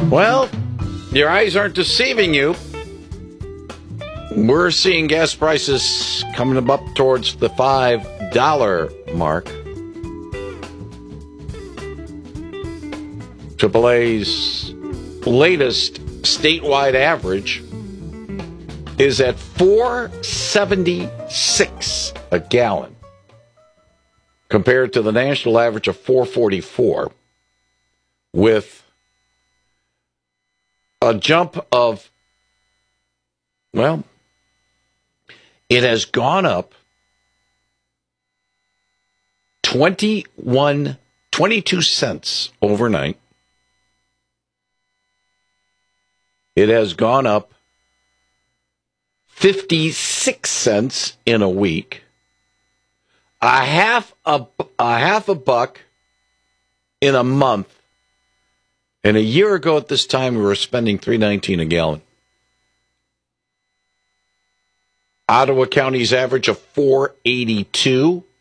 Well, your eyes aren't deceiving you. We're seeing gas prices coming up towards the $5 mark. AAA's latest statewide average is at $4.76 a gallon, compared to the national average of $4.44, with a jump of, well, it has gone up 22 cents overnight. It has gone up 56 cents in a week, a half a buck in a month. And a year ago at this time, we were spending $3.19 a gallon. Ottawa County's average of $4.82.